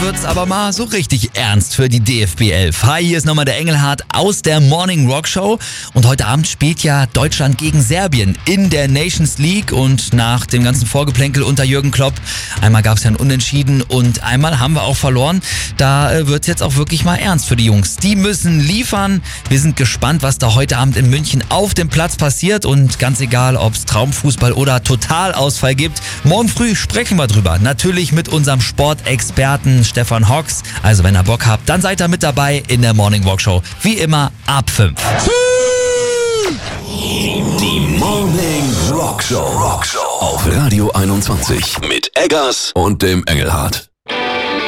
wird's aber mal so richtig ernst für die DFB 11. Hi, hier ist nochmal der Engelhardt aus der Morning Rock Show. Und heute Abend spielt ja Deutschland gegen Serbien in der Nations League. Und nach dem ganzen Vorgeplänkel unter Jürgen Klopp, einmal gab's ja ein Unentschieden und einmal haben wir auch verloren. Da wird's jetzt auch wirklich mal ernst für die Jungs. Die müssen liefern. Wir sind gespannt, was da heute Abend in München auf dem Platz passiert. Und ganz egal, ob's Traumfußball oder Totalausfall gibt, morgen früh sprechen wir drüber. Natürlich mit unserem Sportexperten Stefan Hocks. Also wenn ihr Bock habt, dann seid ihr mit dabei in der Morning Walk Show. Wie immer ab 5. Die Morning Rock Show auf Radio 21 mit Eggers und dem Engelhardt.